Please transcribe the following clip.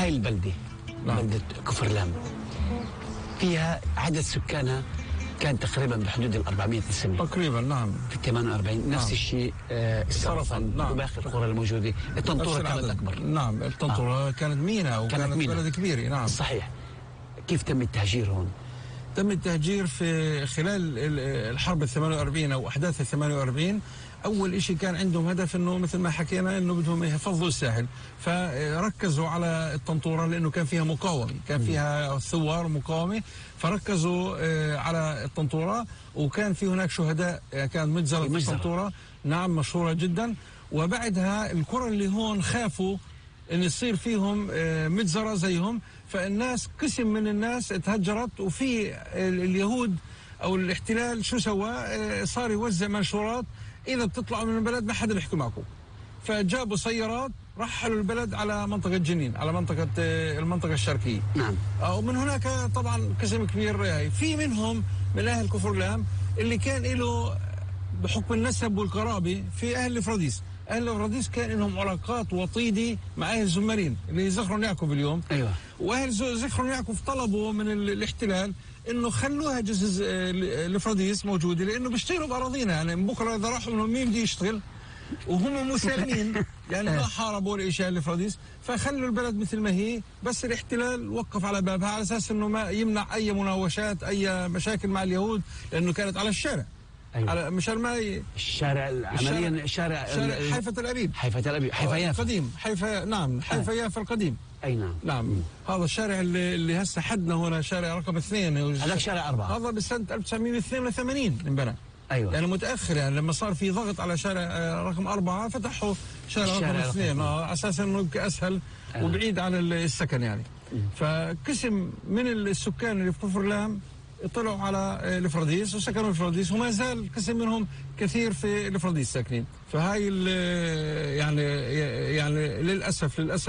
هاي البلدة بلدة كفر لام فيها عدد سكانها كان تقريبا بحدود ال 400 نسمة تقريبا. نعم. في 48 نفس الشيء السرطان وباقي القرى الموجودة. الطنطورة كانت أكبر. نعم. الطنطورة كانت مينا وكانت بلد كبيرة. نعم صحيح. كيف تم التهجير هون؟ تم التهجير في خلال الحرب 48 أو أحداث 48. أول شيء كان عندهم هدف أنه مثل ما حكينا أنه بدهم يحفظوا الساحل، فركزوا على الطنطورة لأنه كان فيها مقاومة، كان فيها ثوار مقاومة، فركزوا على الطنطورة. وكان في هناك شهداء، كانت مجزرة الطنطورة نعم مشهورة جدا. وبعدها القرى اللي هون خافوا أن يصير فيهم مجزرة زيهم، فالناس قسم من الناس تهجرت. وفي اليهود أو الاحتلال شو سوى؟ صار يوزع منشورات إذا بتطلعوا من البلد ما حدا بيحكي معكم. فجابوا سيارات رحلوا البلد على منطقة جنين، على المنطقة الشرقية. نعم. ومن هناك طبعا قسم كبير في منهم من أهل كفر لام اللي كان له بحكم النسب والقرابة في أهل فراديس. أهل فراديس كان لهم علاقات وطيدة مع أهل زمرين اللي زخرون يعقوب اليوم. أيوة. وأهل زخرون يعقوب طلبوا من الاحتلال إنه خلوها جزء لفراديس موجودة، لأنه بيشتغلوا بأراضينا. يعني بكرة إذا راحوا منهم مين بده يشتغل؟ وهم مسالمين يعني ما حاربوا ولا شيء لفراديس، فخلوا البلد مثل ما هي. بس الاحتلال وقف على بابها على أساس إنه ما يمنع أي مناوشات أي مشاكل مع اليهود، لأنه كانت على الشارع. أيوة. على مشان ما الشارع عمليا شارع حيفا تل أبيب. حيفا يافا القديم. حيفا نعم. حيفا يافا القديم. أي نعم. نعم. هذا الشارع اللي هسه حدنا هنا شارع رقم 2. هذاك شارع 4. هذا بسنة 1982 انبنى. أيوة. يعني متأخر، يعني لما صار في ضغط على شارع رقم 4 فتحوا شارع رقم 2 على أساس إنه يبقى أسهل وبعيد عن السكن يعني. فقسم من السكان اللي في كفر لام طلعوا على الفراديس وسكنوا الفراديس، وما زال قسم منهم كثير في الفراديس ساكنين. فهاي يعني للأسف